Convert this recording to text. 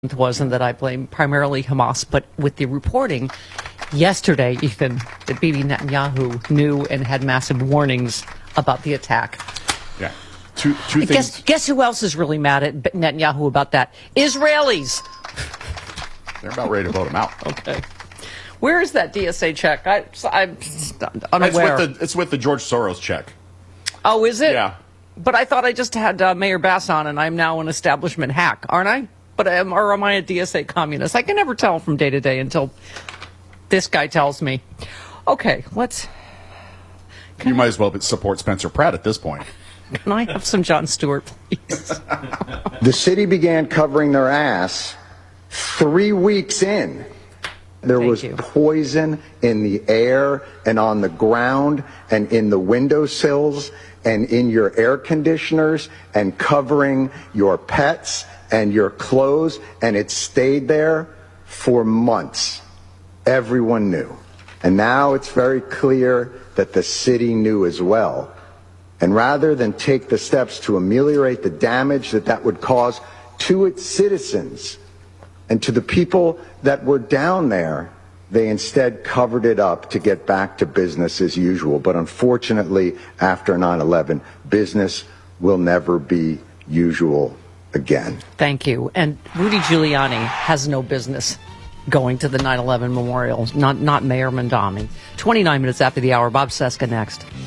was, and that I blame primarily Hamas. But with the reporting yesterday, Ethan, that Bibi Netanyahu knew and had massive warnings about the attack. Yeah. Two things. Guess who else is really mad at Netanyahu about that? Israelis. They're about ready to vote him out. Okay. Where is that DSA check? I'm unaware. It's with the George Soros check. Oh, is it? Yeah. But I thought I just had Mayor Bass on, and I'm now an establishment hack, aren't I? Or am I a DSA communist? I can never tell from day to day until this guy tells me. Okay, You might as well support Spencer Pratt at this point. Can I have some Jon Stewart, please? The city began covering their ass 3 weeks in. There was poison in the air and on the ground and in the windowsills and in your air conditioners and covering your pets and your clothes, and it stayed there for months. Everyone knew. And now it's very clear that the city knew as well. And rather than take the steps to ameliorate the damage that would cause to its citizens and to the people that were down there, they instead covered it up to get back to business as usual. But unfortunately, after 9/11, business will never be usual again. Thank you. And Rudy Giuliani has no business going to the 9/11 memorial, not Mayor Mamdani. 29 minutes after the hour. Bob Cesca next.